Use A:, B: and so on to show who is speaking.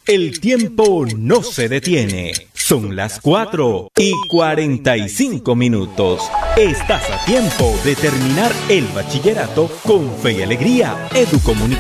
A: El tiempo no se detiene. Son las 4:45. Estás a tiempo de terminar el bachillerato con fe y alegría. Educomunicadores.